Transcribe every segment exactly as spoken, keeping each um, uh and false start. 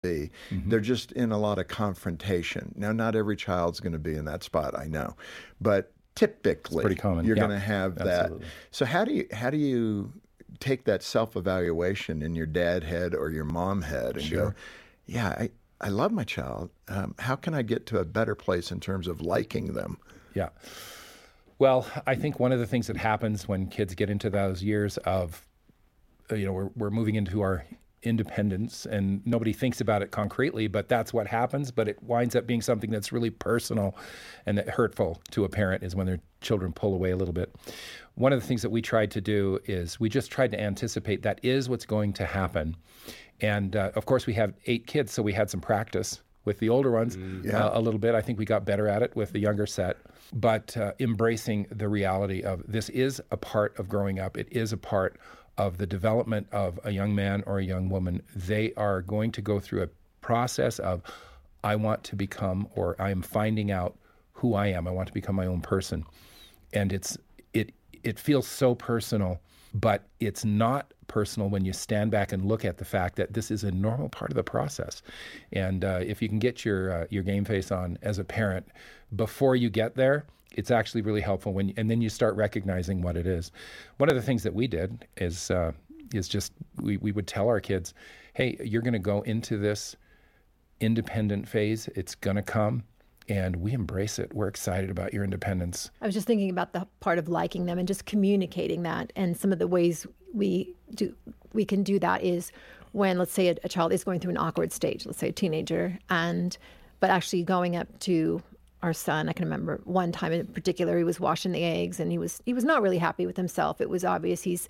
be. Mm-hmm. They're just in a lot of confrontation. Now, not every child's going to be in that spot, I know, but typically it's pretty common. You're yeah, going to have absolutely. that. So how do you how do you take that self-evaluation in your dad head or your mom head and Sure. go, yeah, I, I love my child. Um, how can I get to a better place in terms of liking them? Yeah. Well, I think one of the things that happens when kids get into those years of, uh, you know, we're, we're moving into our independence and nobody thinks about it concretely, but that's what happens. But it winds up being something that's really personal and that hurtful to a parent is when their children pull away a little bit. One of the things that we tried to do is we just tried to anticipate that is what's going to happen. And uh, of course, we have eight kids, so we had some practice with the older ones mm, yeah. uh, a little bit. I think we got better at it with the younger set. But uh, embracing the reality of this is a part of growing up. It is a part of the development of a young man or a young woman. They are going to go through a process of, I want to become, or I am finding out who I am. I want to become my own person. And it's it it feels so personal, but it's not personal when you stand back and look at the fact that this is a normal part of the process. And uh, if you can get your uh, your game face on as a parent before you get there, it's actually really helpful when, and then you start recognizing what it is. One of the things that we did is uh, is just we we would tell our kids, hey, you're going to go into this independent phase. It's going to come. And we embrace it. We're excited about your independence. I was just thinking about the part of liking them and just communicating that. And some of the ways we do we can do that is when, let's say, a, a child is going through an awkward stage, let's say a teenager, and but actually going up to our son. I can remember one time in particular, he was washing the eggs, and he was he was not really happy with himself. It was obvious he's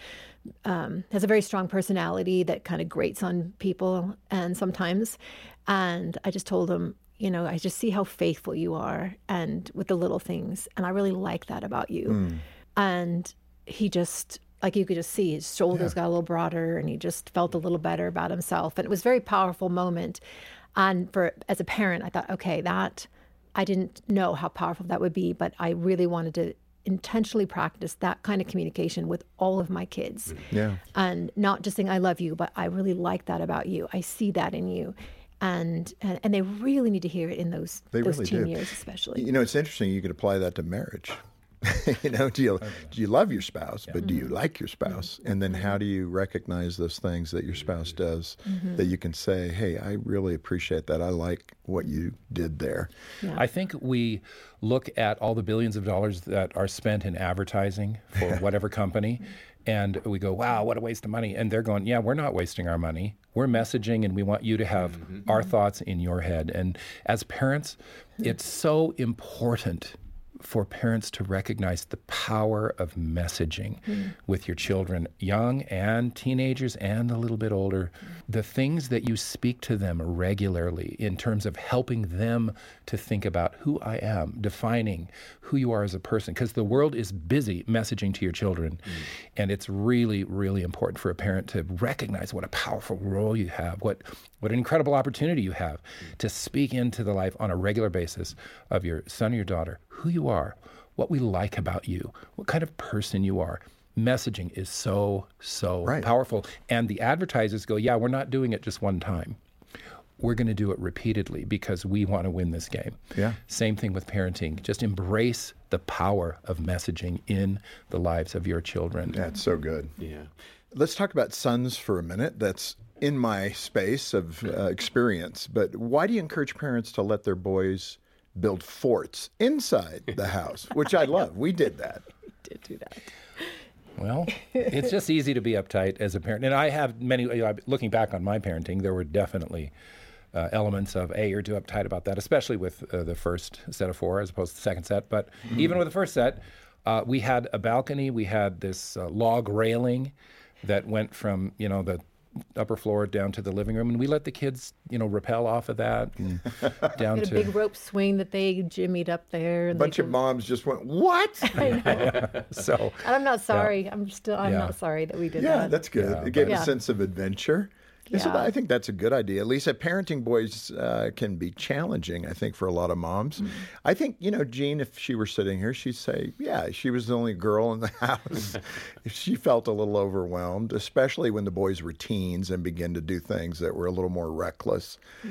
um, has a very strong personality that kind of grates on people, and sometimes, and I just told him, you know, I just see how faithful you are and with the little things. And I really like that about you. Mm. And he just, like you could just see his shoulders yeah. got a little broader and he just felt a little better about himself. And it was a very powerful moment. And for as a parent, I thought, okay, that, I didn't know how powerful that would be, but I really wanted to intentionally practice that kind of communication with all of my kids. Yeah. And not just saying, I love you, but I really like that about you. I see that in you. And, and and they really need to hear it in those they those really teen do. years, especially. You know, it's interesting. You could apply that to marriage. you know, do you do you love your spouse, yeah. but do you like your spouse? Mm-hmm. And then how do you recognize those things that your spouse does mm-hmm. that you can say, "Hey, I really appreciate that. I like what you did there." Yeah. I think we look at all the billions of dollars that are spent in advertising for whatever company. And we go, wow, what a waste of money. And they're going, yeah, we're not wasting our money. We're messaging and we want you to have mm-hmm. our thoughts in your head. And as parents, it's so important for parents to recognize the power of messaging mm-hmm. with your children, young and teenagers and a little bit older. Mm-hmm. The things that you speak to them regularly in terms of helping them to think about who I am, defining who you are as a person, because the world is busy messaging to your children. Mm-hmm. And it's really, really important for a parent to recognize what a powerful role you have, what what an incredible opportunity you have mm-hmm. to speak into the life on a regular basis of your son or your daughter, who you are, what we like about you, what kind of person you are. Messaging is so, so right. powerful. And the advertisers go, yeah, we're not doing it just one time. We're going to do it repeatedly because we want to win this game. Yeah. Same thing with parenting. Just embrace the power of messaging in the lives of your children. That's so good. Yeah. Let's talk about sons for a minute. That's in my space of uh, experience. But why do you encourage parents to let their boys build forts inside the house, which I love? We did that. We did do that. Well, it's just easy to be uptight as a parent. And I have many, you know, looking back on my parenting, there were definitely uh, elements of, hey, you're too uptight about that, especially with uh, the first set of four as opposed to the second set. But mm-hmm. even with the first set, uh, we had a balcony. We had this uh, log railing that went from, you know, the upper floor down to the living room, and we let the kids, you know, rappel off of that and down we had to a big rope swing that they jimmied up there. A bunch of moms just went, "What?" I know. So, and I'm not sorry. Yeah. I'm still. I'm yeah. not sorry that we did yeah, that. that's good. Yeah, it gave but, a yeah. sense of adventure. Yeah, so Yeah. I think that's a good idea. Lisa, parenting boys uh, can be challenging, I think, for a lot of moms. Mm-hmm. I think, you know, Jean, if she were sitting here, she'd say, yeah, she was the only girl in the house. She felt a little overwhelmed, especially when the boys were teens and began to do things that were a little more reckless.